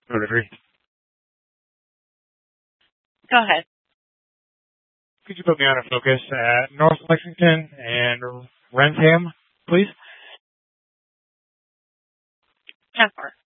would agree. Go ahead. Could you put me on a focus at North Lexington and Rentham, please? 10-4.